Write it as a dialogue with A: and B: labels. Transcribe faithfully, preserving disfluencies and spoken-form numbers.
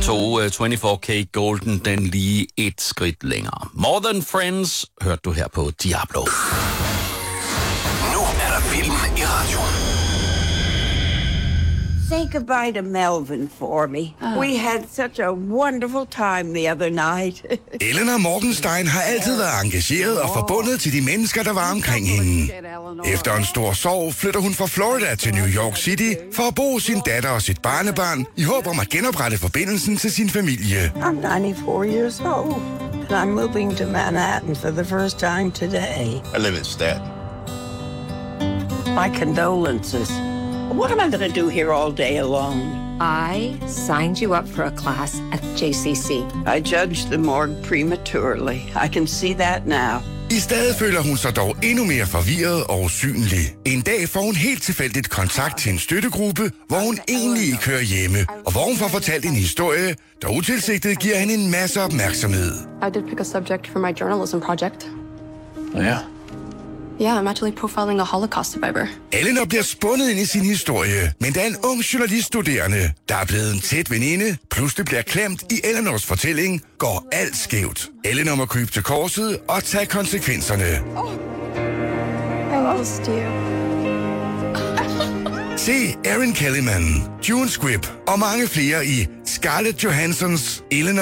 A: tog uh, fireogtyve K Golden den lige et skridt længere. More Than Friends hørte du her på Diablo.
B: Nu er der film i radioen.
C: Say goodbye to Melvin for me. Uh. We had such a wonderful time the other night.
D: Eleanor Morgenstein har altid været engageret og forbundet til de mennesker, der var omkring hende. Efter en stor sorg flytter hun fra Florida til New York City for at bo sin datter og sit barnebarn i håb om at genoprette forbindelsen til sin familie.
C: I'm ninety-four years old, and I'm moving to Manhattan for the first time today.
E: I live in Staten.
C: My condolences. What am I going to do here all day alone?
F: I signed you up for a class at J C C.
C: I judged the morgue prematurely. I can see that now.
D: I stedet føler hun sig dog endnu mere forvirret og usynlig. En dag får hun helt tilfældigt kontakt til en støttegruppe, hvor hun egentlig ikke hører hjemme, og hvor hun får fortalt en historie, der utilsigtet giver hende en masse opmærksomhed.
G: I did pick a subject for my journalism project.
E: Oh, yeah?
G: Yeah, I'm actually profiling a Holocaust survivor.
D: Eleanor bliver spundet ind i sin historie, men da en ung journaliststuderende, der er blevet en tæt veninde, pludselig bliver klemt i Eleanors fortælling, går alt skævt. Eleanor må krybe til korset og tage konsekvenserne.
G: Oh. I lost you.
D: Se Erin Kellyman, June Squibb og mange flere i Scarlett Johanssons Eleanor